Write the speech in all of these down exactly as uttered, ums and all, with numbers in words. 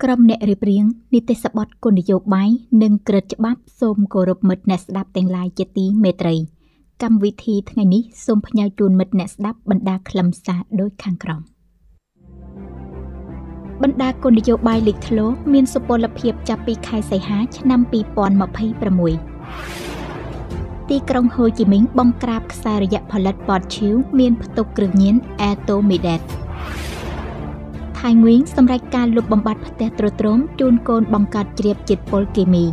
ក្រុមអ្នករៀបរៀងនីតិសបត់គោលនយោបាយនិងក្រិតច្បាប់សូមគោរពមិត្តអ្នកស្ដាប់ទាំងឡាយជាទីមេត្រីកម្មវិធីថ្ងៃនេះសូមផ្ញើជូនមិត្តអ្នកស្ដាប់បណ្ដាខ្លឹមសារដូចខាងក្រោមបណ្ដាគោលនយោបាយលេចធ្លោមានសុពលភាពចាប់ពីខែសីហាឆ្នាំពីរពាន់ម្ភៃប្រាំមួយទីក្រុងហូជីមីញបង្ក្រាបខ្សែរយៈផលិតពតឈីវមានផ្ទុកគ្រឿងញៀនអេតូមីដេតថៃងវិញសម្រាប់ការលុបបំបាត់ផ្ទះទ្រុឌទ្រោមជូនកូនបង្កើតជ្រាបជាតិពុលគីមី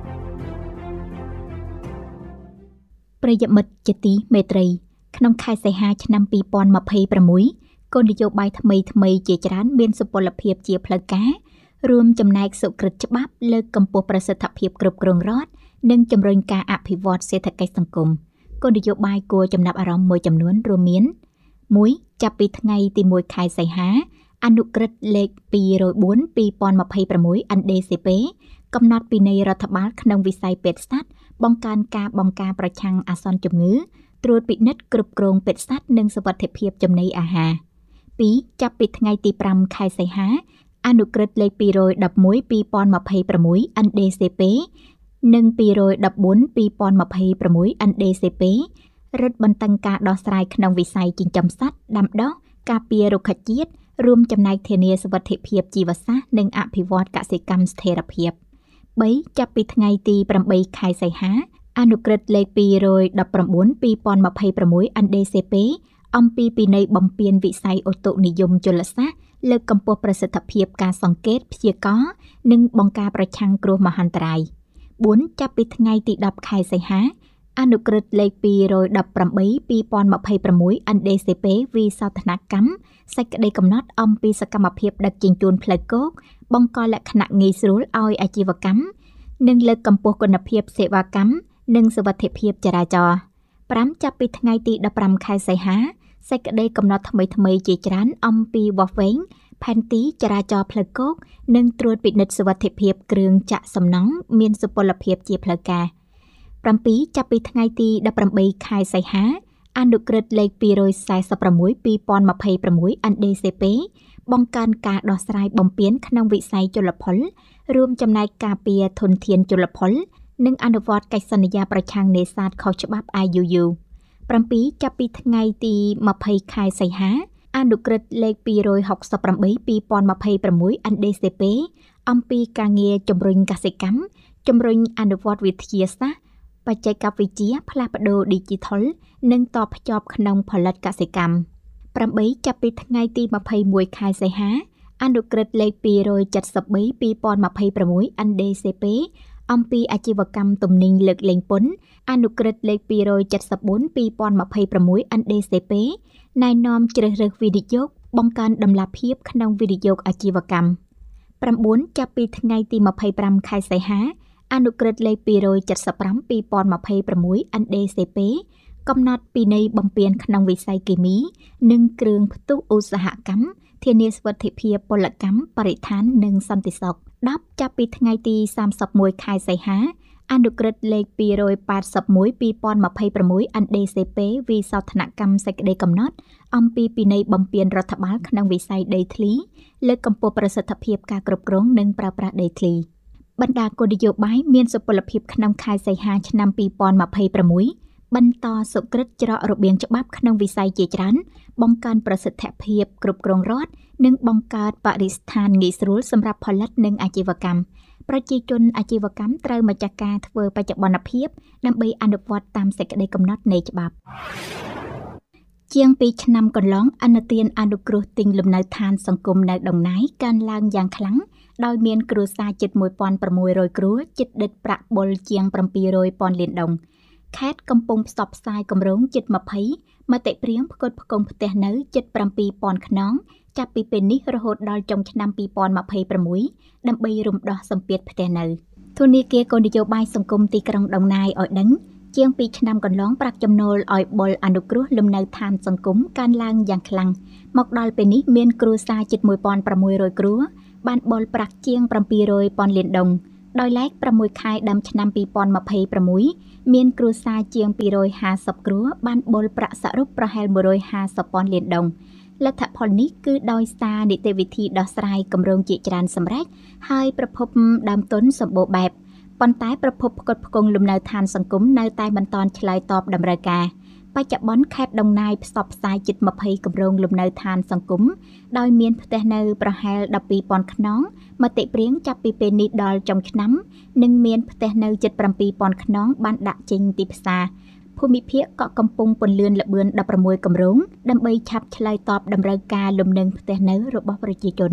ប្រិយមិត្តជាទីមេត្រីក្នុងខែសីហាឆ្នាំពីរពាន់ម្ភៃប្រាំមួយគោលនយោបាយថ្មីថ្មីជាច្រើនមានសុពលភាពជាផ្លូវការរួមចំណែកសុក្រិតច្បាប់លើកកម្ពស់ប្រសិទ្ធភាពគ្រប់គ្រងរដ្ឋនិងជំរុញការអភិវឌ្ឍសេដ្ឋកិច្ចសង្គមគោលនយោបាយគួរចំណាប់អារម្មណ៍មួយចំនួនរួមមាន មួយ ចាប់ពីថ្ងៃទីមួយខែសីហាអនុក្រឹត្យលេខពីររយបួន ពីរពាន់ម្ភៃប្រាំមួយ អេន ឌី ស៊ី ពី កំណត់ពិន័យរដ្ឋបាលក្នុងវិស័យពេទ្យសត្វបង្កើនការបង្ការប្រឆាំងអាសន្នជំងឺត្រួតពិនិត្យគ្រប់គ្រងពេទ្យសត្វនិងសុវត្ថិភាពចំណីអាហារ ពីរ ចាប់ពីថ្ងៃទីប្រាំខែសីហាអនុក្រឹត្យលេខពីររយដប់មួយ ពីរពាន់ម្ភៃប្រាំមួយ អេន ឌី ស៊ី ពី និងពីររយដប់បួន ពីរពាន់ម្ភៃប្រាំមួយ អេន ឌី ស៊ី ពី រឹតបន្តឹងការដោះស្រាយក្នុងវិស័យចិញ្ចឹមសត្វដាំដុះការពាររុក្ខជាតិរួមចំណែកធានាសុវត្ថិភាពជីវសាស្ត្រនិងអភិវឌ្ឍកសិកម្មស្ថិរភាព បី ចាប់ពីថ្ងៃទីប្រាំបីខែសីហាអនុក្រឹត្យលេខពីររយដប់ប្រាំបួន ពីរពាន់ម្ភៃប្រាំមួយ អេន ឌី ស៊ី ពី អំពីពិន័យបំពានវិស័យឧតុនិយមជលសាស្ត្រលើកកម្ពស់ប្រសិទ្ធភាពការសង្កេតព្យាករណ៍និងបង្ការប្រឆាំងគ្រោះមហន្តរាយ បួន ចាប់ពីថ្ងៃទីដប់ខែសីហាអនុក្រឹត្យលេខពីររយដប់ប្រាំបី ពីរពាន់ម្ភៃប្រាំមួយ អេន ឌី ស៊ី ពី វិសោធនកម្មសេចក្តីកំណត់អំពីសកម្មភាពដឹកជញ្ជូនផ្លូវគោកបង្កលក្ខណៈងាយស្រួលឲ្យអាជីវកម្មនិងលើកកម្ពស់គុណភាពសេវាកម្មនិងសុវត្ថិភាពចរាចរណ៍ ប្រាំ ចាប់ពីថ្ងៃទីដប់ប្រាំខែសីហាសេចក្តីកំណត់ថ្មីថ្មីជាច្រើនអំពីវាស់វែងផែនទីចរាចរណ៍ផ្លូវគោកនិងត្រួតពិនិត្យសុវត្ថិភាពគ្រឿងចាក់សំណង់មានសុពលភាពជាផ្លូវការ ប្រាំពីរ ចាប់ពីថ្ងៃទីដប់ប្រាំបីខែសីហាអនុក្រឹត្យលេខពីររយសែសិបប្រាំមួយ ពីរពាន់ម្ភៃប្រាំមួយ អេន ឌី ស៊ី ពី បង្កើនការដោះស្រាយបំពានក្នុងវិស័យជលផលរួមចំណែកការពារធនធានជលផលនិងអនុវត្តកិច្ចសន្យាប្រឆាំងនេសាទខុសច្បាប់ អាយ យូ យូ ប្រាំពីរ ចាប់ពីថ្ងៃទីម្ភៃខែសីហាអនុក្រឹត្យលេខពីររយហកសិបប្រាំបី ពីរពាន់ម្ភៃប្រាំមួយ អេន ឌី ស៊ី ពី អំពីការងារជំរុញកសិកម្មជំរុញអនុវត្តវិទ្យាសាស្ត្របច្ចេកវិទ្យាផ្លាស់ប្ដូរឌីជីថលនិងតភ្ជាប់ក្នុងផលិតកសិកម្ម ប្រាំបី ចាប់ពីថ្ងៃទីម្ភៃមួយខែសីហាអនុក្រឹត្យលេខពីររយседមបី ពីរពាន់ម្ភៃប្រាំមួយ អេន ឌី ស៊ី ពី អំពីអាជីវកម្មទំនិញលើកលែងពន្ធអនុក្រឹត្យលេខពីររយседមបួន ពីរពាន់ម្ភៃប្រាំមួយ អេន ឌី ស៊ី ពី ណែនាំជ្រើសរើសវិនិយោគបង្កើនតម្លាភាពក្នុងវិនិយោគអាជីវកម្ម ប្រាំបួន ចាប់ពីថ្ងៃទីម្ភៃប្រាំខែសីហាអនុក្រឹត្យលេខពីររយседមប្រាំ ពីរពាន់ម្ភៃប្រាំមួយ អេន ឌី ស៊ី ពី កំណត់ពិន័យបំពានក្នុងវិស័យគីមីនិងគ្រឿងផ្ទុះឧស្សាហកម្មធានាសុវត្ថិភាពពលកម្មបរិស្ថាននិងសន្តិសុខ ដប់ ចាប់ពីថ្ងៃទីសាមសិបមួយខែសីហាអនុក្រឹត្យលេខពីររយប៉ែតសិបមួយ ពីរពាន់ម្ភៃប្រាំមួយ អេន ឌី ស៊ី ពី វិសោធនកម្មសេចក្តីកំណត់អំពីពិន័យបំពានរដ្ឋបាលក្នុងវិស័យដីធ្លីលើកកម្ពស់ប្រសិទ្ធភាពការគ្រប់គ្រងនិងប្រើប្រាស់ដីធ្លីបណ្ដាគោលនយោបាយមានសុពលភាពក្នុងខែសីហាឆ្នាំពីរពាន់ម្ភៃប្រាំមួយបន្តសុក្រិតច្រករបៀងច្បាប់ក្នុងវិស័យជាច្រើនបង្កើនប្រសិទ្ធភាពគ្រប់គ្រងរដ្ឋនិងបង្កើតបរិស្ថានងាយស្រួលសម្រាប់ផលិតនិងអាជីវកម្មប្រជាជនអាជីវកម្មត្រូវម្ចាស់ការធ្វើបច្ចុប្បន្នភាពដើម្បីអនុវត្តតាមសេចក្តីកំណត់នៃច្បាប់ជាងពីរឆ្នាំកន្លងអនុទានអនុគ្រោះទិញលំនៅឋានសង្គមនៅដងណាយកើនឡើងយ៉ាងខ្លាំងដោយមានគ្រួសារជិតមួយពាន់ប្រាំមួយរយគ្រួជិតដិតប្រាក់បុលជាងប្រាំពីររយពាន់លានដុងខេត្តកំពុងផ្សព្វផ្សាយគម្រោងជិតម្ភៃមតិព្រាងផ្គត់ផ្គង់ផ្ទះនៅជិតប្រាំពីរពាន់ខ្នងចាប់ពីពេលនេះរហូតដល់ចុងឆ្នាំពីរពាន់ម្ភៃប្រាំមួយដើម្បីរំដោះសម្ពាធផ្ទះនៅធនាគារគោលនយោបាយសង្គមទីក្រុងដងណាយឲ្យដឹងជាងពីរឆ្នាំកន្លងប្រាក់ចំណូលឲ្យបុលអនុគ្រោះលំនៅឋានសង្គមកើនឡើងយ៉ាងខ្លាំងមកដល់ពេលនេះមានគ្រួសារជិតមួយពាន់ប្រាំមួយរយគ្រួបានបុលប្រាក់ជាងប្រាំពីររយពាន់លានដុងដោយឡែកប្រាំមួយខែដើមឆ្នាំពីរពាន់ម្ភៃប្រាំមួយមានគ្រួសារជាងពីររយហាសិបគ្រួបានបុលប្រាក់សរុបប្រហែលមួយរយហាសិបពាន់លានដុងលទ្ធផលនេះគឺដោយសារនីតិវិធីដោះស្រាយគម្រោងជាច្រើនសម្រេចហើយប្រភពដើមទុនសម្បូរបែបប៉ុន្តែប្រភពផ្គត់ផ្គង់លំនៅឋានសង្គមនៅតែមិនទាន់ឆ្លើយតបតម្រូវការបច្ចុប្បន្នខេត្តដងណាយផ្សព្វផ្សាយជិតยี่สิบគម្រោងលំនៅឋានសង្គមដោយមានផ្ទះនៅប្រហែលដប់ពីរពាន់ខ្នងមតិព្រៀងចាប់ពីពេលនេះដល់ចុងឆ្នាំនិងមានផ្ទះនៅជិតប្រាំពីរពាន់ខ្នងបានដាក់ចេញទីផ្សារភូមិភាគក៏កំពុងពន្លឿនល្បឿនដប់ប្រាំមួយគម្រោងដើម្បីឆាប់ឆ្លើយតបតម្រូវការលំនឹងផ្ទះនៅរបស់ប្រជាជន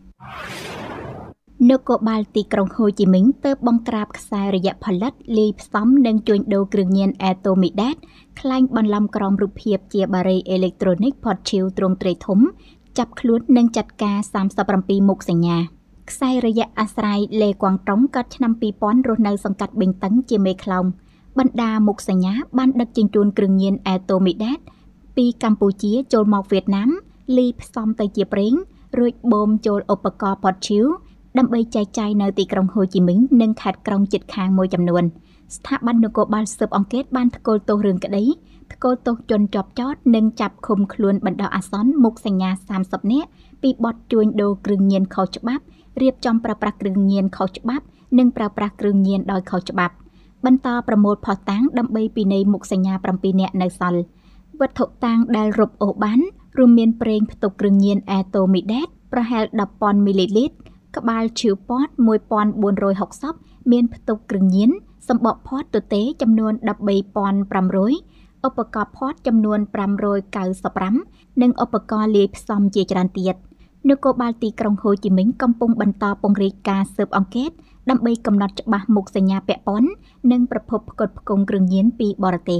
នគរបាលទីក្រុងហូជីមិញទើបបង្ក្រាបខ្សែរយៈផលិតលាយផ្សំនិងជួញដូរគ្រឿងញៀនអេតូមីដែតក្លែងបន្លំក្រមរូបភាពជាបារីអេឡិចត្រូនិកផតឈីវទ្រង់ទ្រាយធំចាប់ខ្លួននិងចាត់ការសាមសិបប្រាំពីរមុខសញ្ញាខ្សែរយៈអាស្រ័យលេគួងតុងកើតឆ្នាំពីរពាន់រស់នៅសង្កាត់បេងតឹងជាមេខ្លោងបណ្ដាមុខសញ្ញាបានដឹកជញ្ជូនគ្រឿងញៀនអេតូមីដែតពីកម្ពុជាចូលមកវៀតណាមលាយផ្សំទៅជាប្រេងរួចបូមចូលឧបករណ៍ផតឈីវដើម្បីចែកចាយនៅទីក្រុងហូជីមិញនិងខេត្តក្រុងជិតខាងមួយចំនួនស្ថាប័ននគរបាលស៊ើបអង្កេតបានថ្កោលទោសរឿងក្តីថ្កោលទោសជនជាប់ចោទនិងចាប់ឃុំខ្លួនបណ្ដោះអាសន្នមុខសញ្ញាសាមសិបនាក់ពីបទជួញដូរគ្រឿងញៀនខុសច្បាប់រៀបចំប្រើប្រាស់គ្រឿងញៀនខុសច្បាប់និងប្រើប្រាស់គ្រឿងញៀនដោយខុសច្បាប់បន្តប្រមូលភស្តុតាងដើម្បីពិន័យមុខសញ្ញាប្រាំពីរនាក់នៅសល់វត្ថុតាងដែលរົບអូសបានរួមមានប្រេងផ្ទុកគ្រឿងញៀនអេតូមីដែតប្រហែលដប់ពាន់មីលីលីត្រក្បាលឈីវពតមួយពាន់បួនរយហុកសិបមានផ្ទុកគ្រឿងញៀនសម្បកផាត់ទទេចំនួនដប់បីពាន់ប្រាំរយឧបករណ៍ផាត់ចំនួនប្រាំរយកៅសិបប្រាំនិងឧបករណ៍លាយផ្សំជាច្រើនទៀតនគរបាលទីក្រុងហូជីមិញកំពុងបន្តពង្រីកការស៊ើបអង្កេតដើម្បីកំណត់ច្បាស់មុខសញ្ញាពាក់ព័ន្ធនិងប្រភពផ្គត់ផ្គង់គ្រឿងញៀនពីបរទេស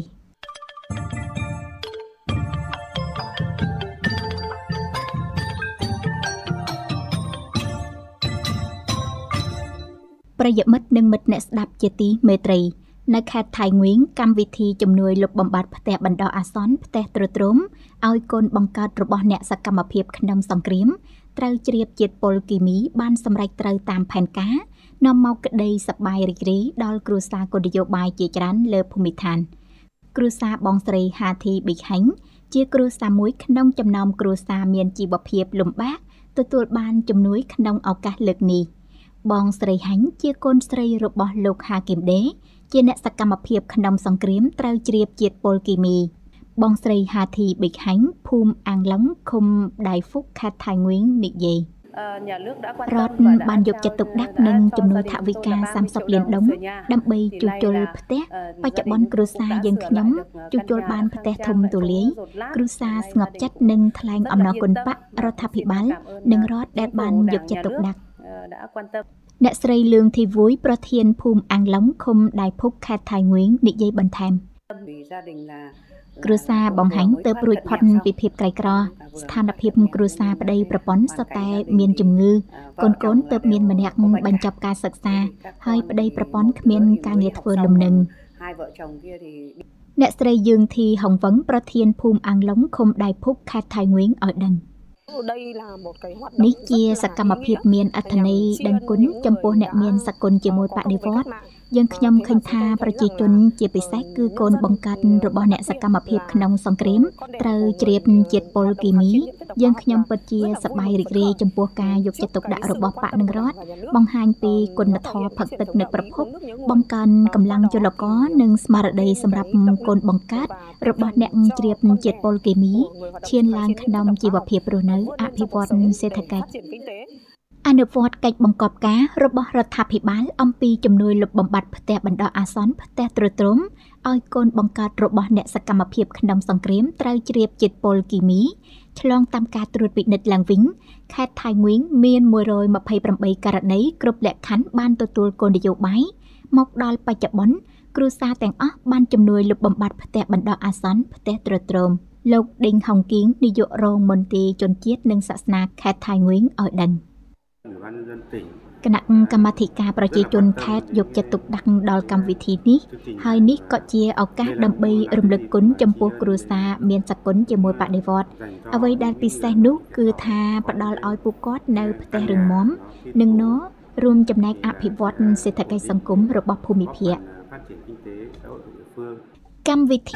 ប្រិយមិត្តនិងមិត្តអ្នកស្ដាប់ជាទីមេត្រីនៅខេត្តថៃងួៀងកម្មវិធីជំនួយលុបបំបាត់ផ្ទះបណ្ដោះអាសន្នផ្ទះទ្រុឌទ្រោមឲ្យកូនបង្កើតរបស់អ្នកសកម្មភាពក្នុងសង្គ្រាមត្រូវជ្រាបជាតិពុលគីមីបានសម្រេចត្រូវតាមផែនការនាំមកក្តីសប្បាយរីករាយដល់គ្រួសារគោលនយោបាយជាច្រើនលើភូមិឋានគ្រួសារបងស្រីហាធីប៊ីកហេងជាគ្រួសារមួយក្នុងចំណោមគ្រួសារមានជីវភាពលំបាកទទួលបានជំនួយក្នុងឱកាសលើកនេះបងស្រីហាញ់ជាកូនស្រីរបស់លោកហាគីមដេជាអ្នកសកម្មភាពក្នុងសង្គ្រាមត្រូវជ្រាបជាតិពុលគីមីបងស្រីហាធីប៊ីកហេងភូមិអាំងឡុងឃុំដៃហ្វុកខេត្តថៃងួៀងនិយាយរដ្ឋបានយកចិត្តទុកដាក់នឹងចំនួនថវិកាសាមសិបលានដុំដើម្បីជួសជុលផ្ទះបច្ចុប្បន្នគ្រួសារយើងខ្ញុំជួសជុលបានផ្ទះធំទូលាយគ្រួសារស្ងប់ចិត្តនិងថ្លែងអំណរគុណបករដ្ឋាភិបាលនិងរដ្ឋដែលបានយកចិត្តទុកដាក់អ្នកស្រីលឿងធីវួយប្រធានភូមិអាំងឡុងឃុំដៃភុកខេត្តថៃងួៀងនិយាយបន្ថែមគ្រួសារបងហាញ់ទើបរួចផុតពីភាពក្រីក្រស្ថានភាពគ្រួសារប្តីប្រពន្ធសុទ្ធតែមានជំងឺកូនកូនទើបមានម្នាក់បញ្ចប់ការសិក្សាហើយប្តីប្រពន្ធគ្មានការងារធ្វើលំនឹងអ្នកស្រីយឿងធីហុងវឹងប្រធានភូមិអាំងឡុងឃុំដៃភុកខេត្តថៃងួៀងឲ្យដឹងនេះជាសកម្មភាពមានអត្ថន័យដឹងគុណចំពោះអ្នកមានសក្តិជាមួយបដិវត្តន៍យើងខ្ញុំឃើញថាប្រជាជនជាពិសេសគឺកូនបង្កើតរបស់អ្នកសកម្មភាពក្នុងសង្គ្រាមត្រូវជ្រាបជាតិពុលគីមីយើងខ្ញុំពិតជាសប្បាយរីករាយចំពោះការយកចិត្តទុកដាក់របស់បកនិងរដ្ឋបង្ហាញពីគុណធម៌ផឹកទឹកនៅប្រភពបង្កើនកម្លាំងចលករនិងស្មារតីសម្រាប់កូនបង្កើតរបស់អ្នកជ្រាបជាតិពុលគីមីឈានឡើងក្នុងជីវភាពរស់នៅអភិវឌ្ឍសេដ្ឋកិច្ចអនុវត្តកិច្ចបង្កប់ការរបស់រដ្ឋាភិបាលអំពីជំនួយលុបបំបាត់ផ្ទះបណ្ដោះអាសន្នផ្ទះទ្រុឌទ្រោមឲ្យកូនបង្កើតរបស់អ្នកសកម្មភាពក្នុងសង្គ្រាមត្រូវជ្រាបជាតិពុលគីមីឆ្លងតាមការត្រួតពិនិត្យឡើងវិញខេត្តថៃងួៀងមានមួយរយម្ភៃប្រាំបីករណីគ្រប់លក្ខខណ្ឌបានទទួលគោលនយោបាយមកដល់បច្ចុប្បន្នគ្រួសារទាំងអស់បានជំនួយលុបបំបាត់ផ្ទះបណ្ដោះអាសន្នផ្ទះទ្រុឌទ្រោមលោកដេងហុងគៀងនាយករងមន្ទីរជនជាតិនិងសាសនាខេត្តថៃងួៀងឲ្យដឹងគណៈកម្មាធិការប្រជាជនខេត្តយកចិត្តទុកដាក់ដល់កម្មវិធីនេះហើយនេះក៏ជាឱកាសដើម្បីរំលឹកគុណចំពោះគ្រួសារមានសក្តិជាមួយបដិវត្តន៍អ្វីដែលពិសេសនោះគឺថាផ្ដល់ឲ្យពួកគាត់នៅផ្ទះរឹងមាំនិងណរួមចំណែកអភិវឌ្ឍសេដ្ឋកិច្ចសង្គមរបស់ភូមិភាគកម្មវិធី